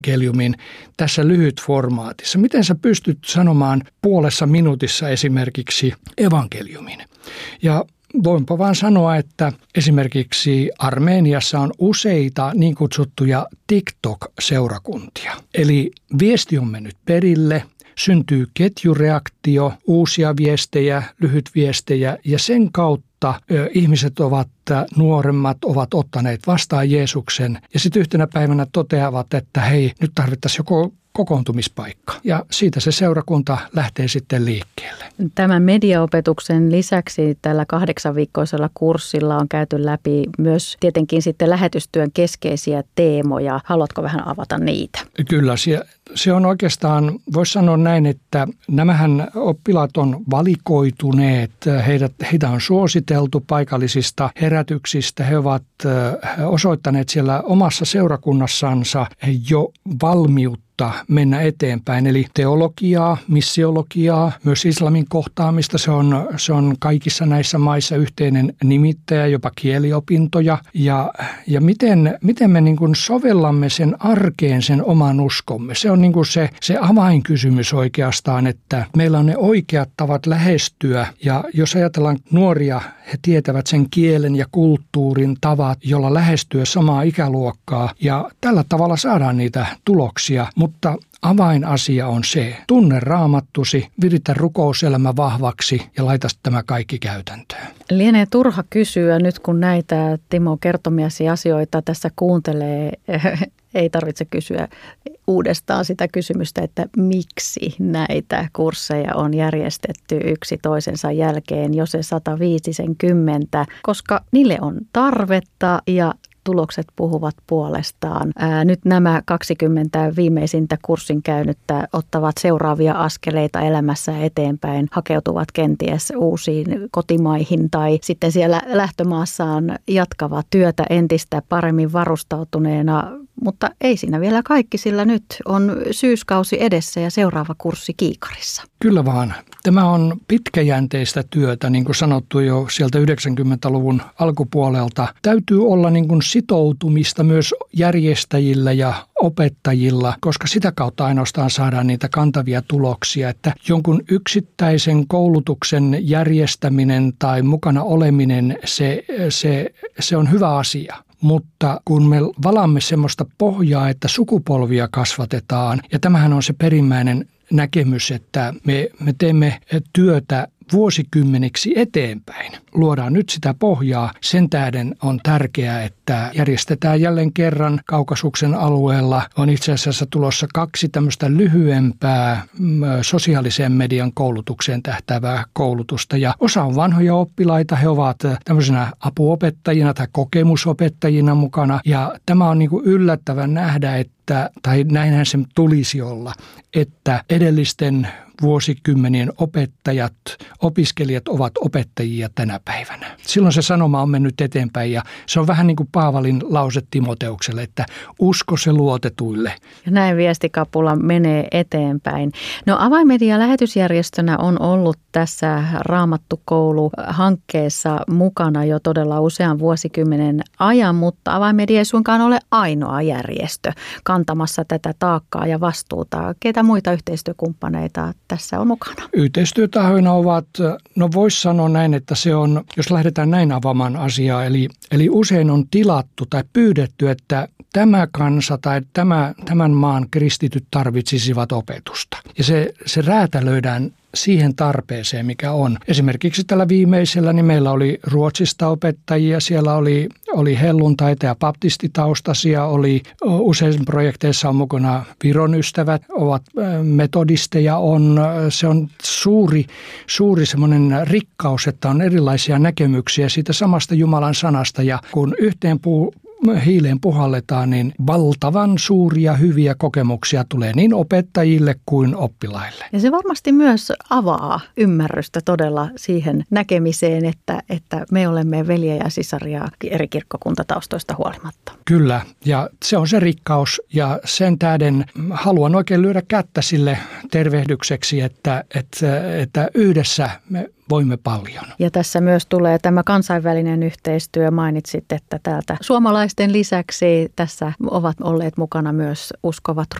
evankeliumin tässä lyhytformaatissa. Miten sä pystyt sanomaan puolessa minuutissa esimerkiksi evankeliumin? Ja voinpa vaan sanoa, että esimerkiksi Armeniassa on useita niin kutsuttuja TikTok-seurakuntia. Eli viesti on mennyt perille, syntyy ketjureaktio, uusia viestejä, lyhytviestejä ja sen kautta ihmiset nuoremmat ovat ottaneet vastaan Jeesuksen ja sitten yhtenä päivänä toteavat, että hei, nyt tarvittaisiin joko kokoontumispaikka. Ja siitä se seurakunta lähtee sitten liikkeelle. Tämän mediaopetuksen lisäksi tällä 8-viikkoisella kurssilla on käyty läpi myös tietenkin sitten lähetystyön keskeisiä teemoja. Haluatko vähän avata niitä? Kyllä, se on oikeastaan, voisi sanoa näin, että nämähän oppilaat on valikoituneet, heitä on suositeltu paikallisista herätyksistä. He ovat osoittaneet siellä omassa seurakunnassansa jo valmiutta mennä eteenpäin. Eli teologiaa, missiologiaa, myös islamin kohtaamista. Se on kaikissa näissä maissa yhteinen nimittäjä, jopa kieliopintoja. Ja miten me niin kuin sovellamme sen arkeen sen oman uskomme. Se on niin kuin se avainkysymys oikeastaan, että meillä on ne oikeat tavat lähestyä. Ja jos ajatellaan nuoria, he tietävät sen kielen ja kulttuurin tavat, jolla lähestyä samaa ikäluokkaa. Ja tällä tavalla saadaan niitä tuloksia. Mutta avainasia on se, tunne raamattusi, viritä rukouselämä vahvaksi ja laita tämä kaikki käytäntöön. Lienee turha kysyä nyt, kun näitä Timo kertomiasi asioita tässä kuuntelee. Ei tarvitse kysyä uudestaan sitä kysymystä, että miksi näitä kursseja on järjestetty yksi toisensa jälkeen, jo se 150, koska niille on tarvetta ja tulokset puhuvat puolestaan. Nyt nämä 20 viimeisintä kurssin käynyttä ottavat seuraavia askeleita elämässä eteenpäin, hakeutuvat kenties uusiin kotimaihin tai sitten siellä lähtömaassaan jatkavat työtä entistä paremmin varustautuneena. Mutta ei siinä vielä kaikki, sillä nyt on syyskausi edessä ja seuraava kurssi kiikarissa. Kyllä vaan. Tämä on pitkäjänteistä työtä, niin kuin sanottu jo sieltä 90-luvun alkupuolelta. Täytyy olla niin kuin sitoutumista myös järjestäjillä ja opettajilla, koska sitä kautta ainoastaan saadaan niitä kantavia tuloksia, että jonkun yksittäisen koulutuksen järjestäminen tai mukana oleminen, se on hyvä asia. Mutta kun me valamme semmoista pohjaa, että sukupolvia kasvatetaan, ja tämähän on se perimmäinen näkemys, että me teemme työtä vuosikymmeniksi eteenpäin. Luodaan nyt sitä pohjaa. Sen tähden on tärkeää, että järjestetään jälleen kerran Kaukasuksen alueella. On itse asiassa tulossa 2 tämmöistä lyhyempää sosiaalisen median koulutukseen tähtäävää koulutusta. Ja osa on vanhoja oppilaita. He ovat tämmöisenä apuopettajina tai kokemusopettajina mukana. Ja tämä on niin kuin yllättävän nähdä, tai näinhän sen tulisi olla, että edellisten vuosikymmenien opiskelijat ovat opettajia tänä päivänä. Silloin se sanoma on mennyt eteenpäin ja se on vähän niin kuin Paavalin lause Timoteukselle, että usko se luotetuille. Ja näin viestikapula menee eteenpäin. No Avainmedia lähetysjärjestönä on ollut tässä Raamattukoulu-hankkeessa mukana jo todella usean vuosikymmenen ajan, mutta Avainmedia ei suinkaan ole ainoa järjestö kantamassa tätä taakkaa ja vastuuta. Keitä muita yhteistyökumppaneita tässä on mukana? Yhteistyötahoina ovat, no voisi sanoa näin, että se on, jos lähdetään näin avaamaan asiaa, eli usein on tilattu tai pyydetty, että tämä kansa tai tämän maan kristityt tarvitsisivat opetusta. Ja se räätälöidään siihen tarpeeseen, mikä on. Esimerkiksi tällä viimeisellä niin meillä oli Ruotsista opettajia, siellä oli helluntaita ja baptistitaustaisia, oli usein projekteissa on mukana Viron ystävät, ovat metodisteja, se on suuri semmoinen rikkaus, että on erilaisia näkemyksiä siitä samasta Jumalan sanasta ja kun yhteen hiileen puhalletaan, niin valtavan suuria hyviä kokemuksia tulee niin opettajille kuin oppilaille. Ja se varmasti myös avaa ymmärrystä todella siihen näkemiseen, että me olemme veljiä ja sisaria eri kirkkokuntataustoista huolimatta. Kyllä, ja se on se rikkaus ja sen tähden haluan oikein lyödä kättä sille tervehdykseksi, että yhdessä me voimme paljon. Ja tässä myös tulee tämä kansainvälinen yhteistyö. Mainitsit, että täältä suomalaisten lisäksi tässä ovat olleet mukana myös uskovat